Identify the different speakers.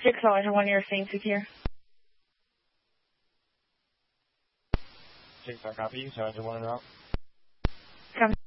Speaker 1: 6 1, you're saying to here.
Speaker 2: 6 copy, 7 1 en route.
Speaker 1: Come.